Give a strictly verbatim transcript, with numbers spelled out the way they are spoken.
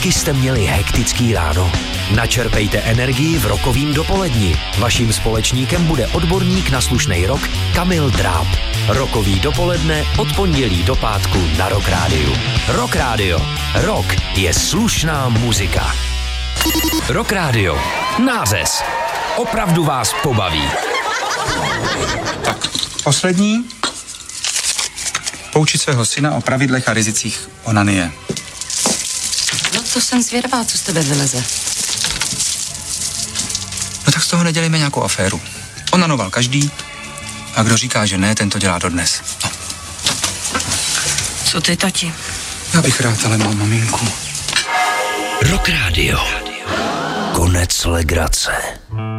taky jste měli hektický ráno? Načerpejte energii v rokovým dopoledni. Vaším společníkem bude odborník na slušnej rock Kamil Dráb. Rokový dopoledne od pondělí do pátku na Rock Rádiu. Rock Rádio. Rock je slušná muzika. Rock Rádio. Nářez. Opravdu vás pobaví. Tak, poslední. Poučit svého syna o pravidlech a rizicích onanie. No to jsem zvědavá, co z tebe vyleze. No tak z toho nedělejme nějakou aféru. Onanoval každý a kdo říká, že ne, ten to dělá dodnes. No. Co ty, tati? Já bych rád, ale mám maminku. Rock Rádio. Konec legrace.